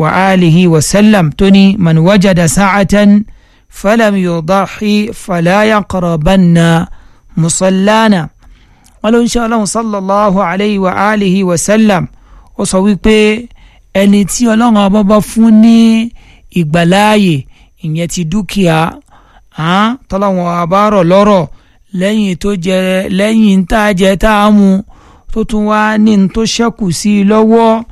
wa alihi wa sallam tó ní man wajada sa'atan falam yudahi fala yaqrabanna musallana. wọ́n ló ń ṣe ọlọ́run sallallahu alayhi wa alihi wa sallam ó sọ wípé ẹni tí ọlọ́run ọba bá fún ní ìgbàláàyè ìyẹn ti dúkìá tọ́lọ́run ọba rọ̀ lọ́rọ̀ lẹ́yìn tó jẹ lẹ́yìn tá a jẹ tá a mu tó tún wá ní n tó ṣẹ́kù sí i lọ́wọ́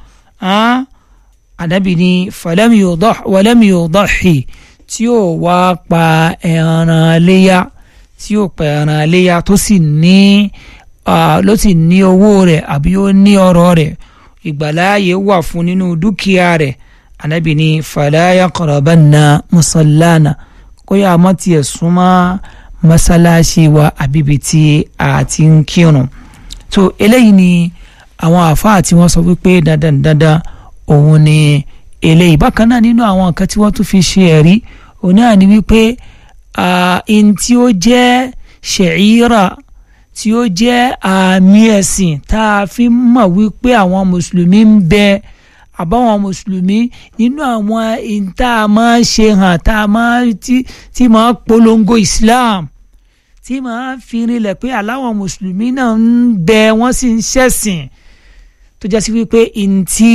ànábì ní walam yudahi tí ó wá pa ẹran léyà tí ó pa ẹran léyà tó sì ní ló sì ní owó rẹ̀ àbí ó ní ọrọ̀ rẹ̀ ìgbàláyè wà fún nínú dúkìá rẹ̀ ànábì ní fala yaqrabanna musallana kó yá má tiẹ̀ súnmọ́ masalasi wa àbíbi tí a ti ń kírun. so eléyìí ni àwọn àfáà tí wọ́n sọ wípé dandan òun ni eléyìí. bákan náà nínú àwọn nǹkan tí wọ́n tún fi ṣe ẹ̀rí òun náà ni wípé in tí ó jẹ́ ṣẹ̀íra tí ó jẹ́ àmì ẹ̀sìn tá a fi mọ̀ wípé àwọn mùsùlùmí ń bẹ àbáwọn mùsùlùmí nínú àwọn ìta máa ń ṣe hàn tá a máa tí máa polongo Islam tí máa fi rinlẹ̀ pé aláwọn mùsùlùmí náà ń bẹ wọ́n sì ń ṣẹ̀sìn tó jẹ́ sí wípé ìntí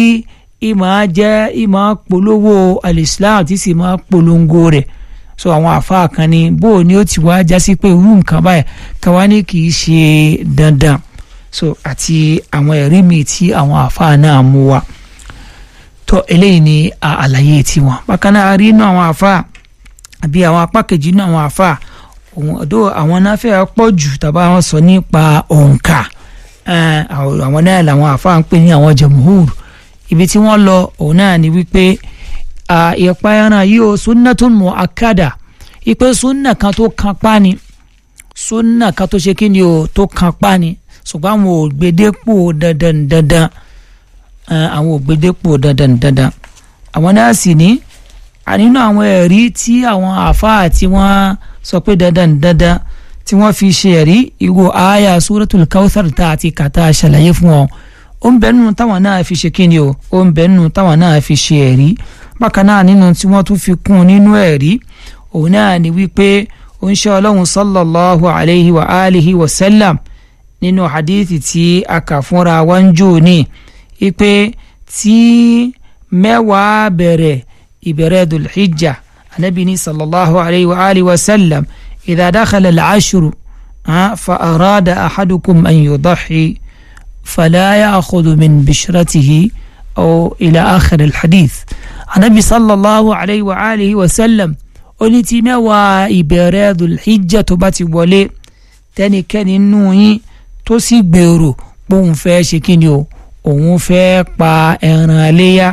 ìmọ̀ polówó al-Islam tí sì máa polongo rẹ̀. so àwọn àfáà kan ní bó ni ó ti wá já sí pé irú nǹkan báyìí káwá ní kì í ṣe dandan. so àti àwọn ẹ̀rí mi tí àwọn àfáà náà mú wa tó eléyìí ni àlàyé tiwọn. bákan náà rí inú àwọn àfáà àbí àwọn apá kejì inú àwọn àfáà ọ̀dọ̀ àwọn náà fẹ́ pọ̀ jù tàbá wọn sọ nípa òǹkà àwọn náà làwọn àfáà ń pè ní àwọn jamhur. ibi tí wọ́n lọ òun náà ni wípé ìpa ẹran yìí ó sunnatun mu'akkada ipe sunna kan tó kan pa ni sunna kan tó ṣe kí ni o tó kan pa ni ṣùgbọ́n àwọn ò gbedépò dandan àwọn ò gbedépò dandan. àwọn náà sì ní nínú àwọn ẹ̀rí tí àwọn àfáà tí wọ́n sọ pé dandan tí wọ́n fi ṣe ẹ̀rí ìwò àyà suratul Kawthar tá àti kàtà ṣàlàyé fún wọn ó ń bẹ nínú táwọn náà fi ṣe kíni o ó ń bẹ nínú táwọn náà fi ṣe ẹ̀rí. bákan náà nínú tí wọ́n tún fi kún nínú ẹ̀rí òun náà ni wípé ó ń ṣe ọlọ́run sallallahu alayhi wa alihi wa sallam nínú hadithi tí a kà fúnra wa ń jò ní wípé tí mẹ́wàá ìbẹ̀rẹ̀ Dhul-Hijja anabi ní sallallahu alayhi wa alihi wa sallam idha dakhala al-ashru fa arada ahadukum an yudahi fala ya'khudhu min bishratihi aw ila akhir al-hadith. anabi sallallahu alayhi wa alihi wa sallam ó ní tí mẹ́wàá ìbẹ̀rẹ̀ Dhul-Hijja tó bá ti wọlé tẹ́nikẹ́ni nínú yín tó sì gbèrò pé òun fẹ́ ṣe kíni o òun fẹ́ pa ẹran léyà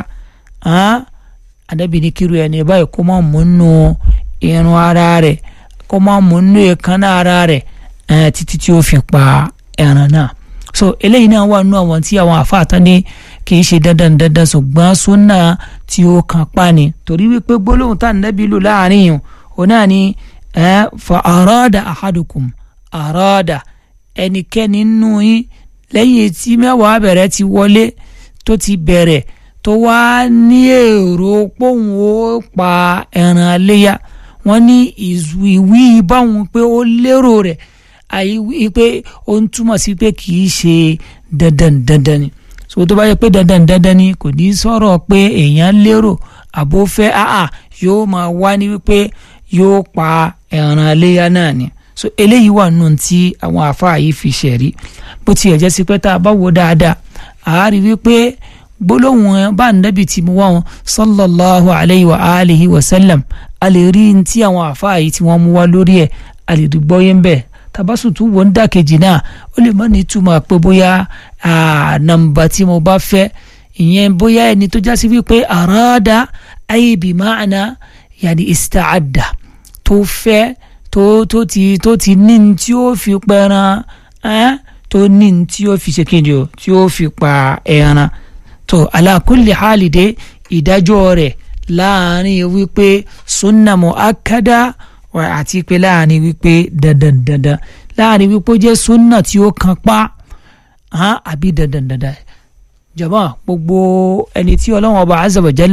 anabi ní kíru ẹni báyìí kó má mú nù irun ara rẹ̀ kó má mú nù èékánná ara rẹ̀ títí tí ó fi pa ẹran náà. so eléyìí náà wà nínú àwọn tí àwọn àfáàtán ní kì í ṣe dandan ṣùgbọ́n súnà tí ó kan pa ni torí wípé gbólóhùn tá nàbí lò láàrin yìí òun náà ni fa arada ahadukum arada ẹnikẹ́ni nínú yín lẹ́yìn tí mẹ́wàá bẹ̀rẹ̀ ti wọlé tó ti bẹ̀rẹ̀ tó wá ní èrò póhùn ó pa ẹran léyà wọ́n ní ìwí báwọn pé ó lérò rẹ̀ àyí pé ó ń túmọ̀ sí pé kì í ṣe dandan ni. so tó bá yẹ pé dandan ni kò ní sọ̀rọ̀ pé èèyàn lérò àbófẹ́ yóò máa wá ní wípé yóò pa ẹran léyà náà ni. so eléyìí wà nù tí àwọn àfáà yìí fi ṣẹ̀rí bó tiẹ̀ jẹ́ sí pé tá a bá wo dáadáa àárí wípé gbólóhùn bá nàbì tí mo wá wọn sallallahu alayhi wa alihi wa sallam a lè rí tí àwọn àfáà yìí tí wọ́n mú wá lórí ẹ̀ a lè dùgbọ́ yẹn bẹ́ẹ̀ tabasutu wọn dàkejì náà ó lè má ní túmọ̀ pé bóyá nàmbà tí mo bá fẹ́ ìyẹn bóyá ẹni tó jásí wípé àràdà ayé bí máàna yàní ista'adda tó fẹ́ tó ti ní tí ó fi pẹran tó ní tí ó fi ṣe kejì o tí ó fi pa ẹran tó ala kulli hálìdé ìdájọ́ rẹ̀ láàrin wípé sunna mu'akkada àti pé láàrin wípé dandan láàrin wípé ó jẹ́ sunna tí ó kan pa àbí dandan jàmáà gbogbo ẹni tí Ọlọ́run Ọba azza wa jalla